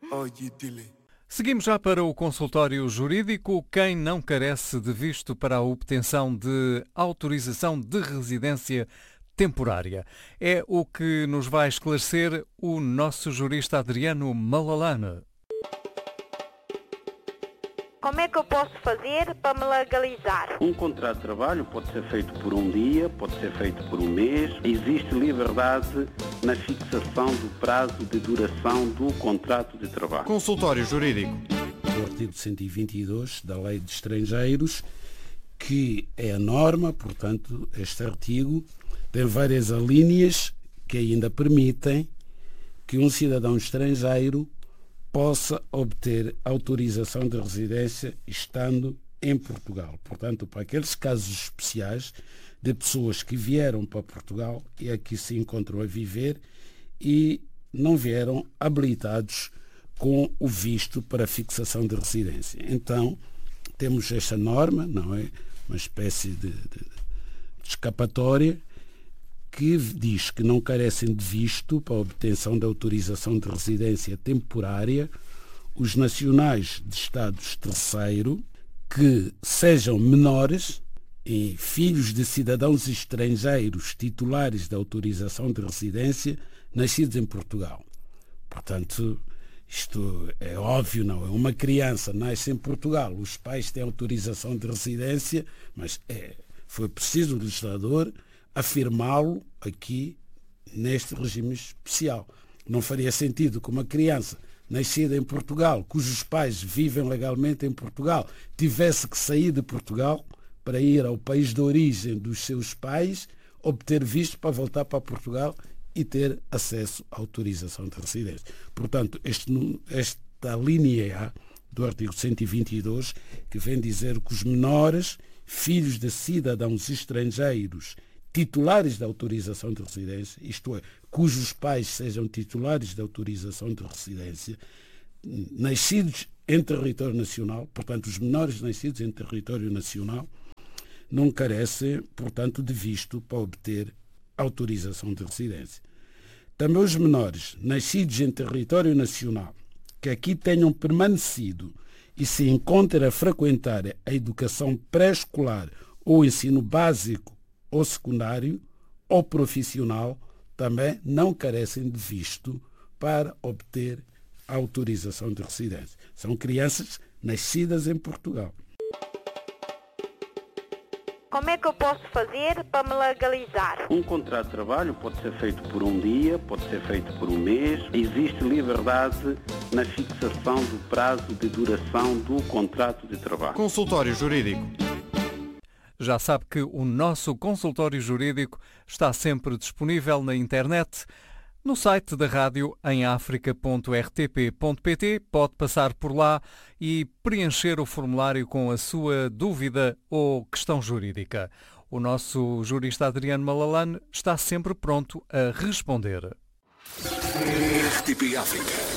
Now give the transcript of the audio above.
Seguimos já para o consultório jurídico. Quem não carece de visto para a obtenção de autorização de residência temporária? É o que nos vai esclarecer o nosso jurista Adriano Malalane. Como é que eu posso fazer para me legalizar? Um contrato de trabalho pode ser feito por um dia, pode ser feito por um mês. Existe liberdade na fixação do prazo de duração do contrato de trabalho. Consultório Jurídico. O artigo 122 da Lei de Estrangeiros, que é a norma, portanto, este artigo tem várias alíneas que ainda permitem que um cidadão estrangeiro possa obter autorização de residência estando em Portugal. Portanto, para aqueles casos especiais de pessoas que vieram para Portugal e aqui se encontram a viver e não vieram habilitados com o visto para fixação de residência. Então, temos esta norma, não é? Uma espécie de escapatória que diz que não carecem de visto para a obtenção de autorização de residência temporária os nacionais de Estados terceiro que sejam menores e filhos de cidadãos estrangeiros titulares de autorização de residência nascidos em Portugal. Portanto, isto é óbvio, não é? Uma criança nasce em Portugal, os pais têm autorização de residência, mas foi preciso o legislador afirmá-lo aqui neste regime especial. Não faria sentido que uma criança nascida em Portugal, cujos pais vivem legalmente em Portugal, tivesse que sair de Portugal para ir ao país de origem dos seus pais, obter visto para voltar para Portugal e ter acesso à autorização de residência. Portanto, esta linha A do artigo 122, que vem dizer que os menores, filhos de cidadãos estrangeiros titulares de autorização de residência, isto é, cujos pais sejam titulares de autorização de residência, nascidos em território nacional, portanto, os menores nascidos em território nacional, não carecem, portanto, de visto para obter autorização de residência. Também os menores nascidos em território nacional, que aqui tenham permanecido e se encontrem a frequentar a educação pré-escolar ou ensino básico ou secundário ou profissional, também não carecem de visto para obter a autorização de residência. São crianças nascidas em Portugal. Como é que eu posso fazer para me legalizar? Um contrato de trabalho pode ser feito por um dia, pode ser feito por um mês. Existe liberdade na fixação do prazo de duração do contrato de trabalho. Consultório Jurídico. Já sabe que o nosso consultório jurídico está sempre disponível na internet, no site da rádio em africa.rtp.pt. Pode passar por lá e preencher o formulário com a sua dúvida ou questão jurídica. O nosso jurista Adriano Malalane está sempre pronto a responder. RTP África.